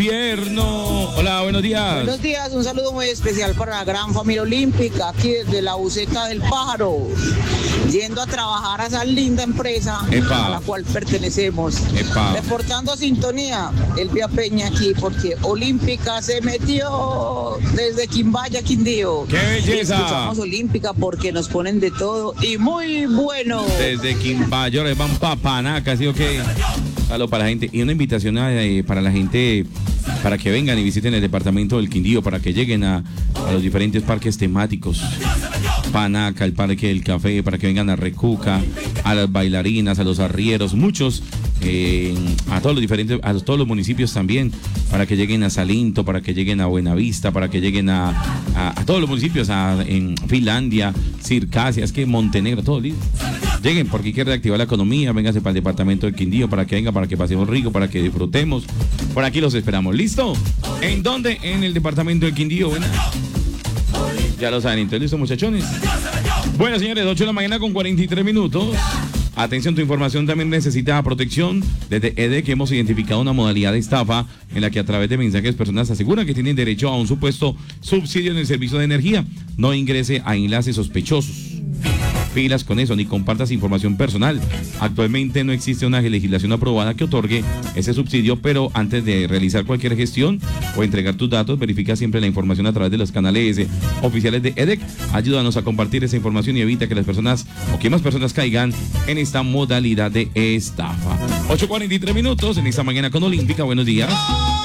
Gobierno. Hola, buenos días. Buenos días, un saludo muy especial para la gran familia olímpica, aquí desde la Buceta del Pájaro, yendo a trabajar a esa linda empresa a la cual pertenecemos. Reportando sintonía, Elvia Peña aquí, porque Olímpica se metió desde Quimbaya, Quindío. ¡Qué belleza! Escuchamos Olímpica porque nos ponen de todo y muy bueno. Desde Quimbaya, les van papanaca, ¿sí o qué? Saludos para la gente. Y una invitación para la gente para que vengan y visiten el departamento del Quindío, para que lleguen a los diferentes parques temáticos. Panaca, el Parque del Café, para que vengan a Recuca, a las bailarinas, a los arrieros, muchos, a todos los diferentes, todos los municipios también, para que lleguen a Salinto, para que lleguen a Buenavista, para que lleguen a todos los municipios, en Finlandia, Circasia, es que Montenegro, todo listo. Lleguen porque hay que reactivar la economía, vénganse para el departamento del Quindío, para que vengan, para que pasemos rico, para que disfrutemos. Por aquí los esperamos. ¿Listo? ¿En dónde? En el departamento del Quindío. Bueno, ya lo saben, entonces, ¿listo, muchachones? Bueno, señores, 8 de la mañana con 43 minutos. Atención, tu información también necesita protección. Desde EDEC hemos identificado una modalidad de estafa en la que a través de mensajes personas aseguran que tienen derecho a un supuesto subsidio en el servicio de energía. No ingrese a enlaces sospechosos. Pilas con eso, ni compartas información personal. Actualmente no existe una legislación aprobada que otorgue ese subsidio, pero antes de realizar cualquier gestión o entregar tus datos, verifica siempre la información a través de los canales oficiales de EDEC. Ayúdanos a compartir esa información y evita que las personas o que más personas caigan en esta modalidad de estafa. 8:43 minutos en esta mañana con Olímpica. Buenos días.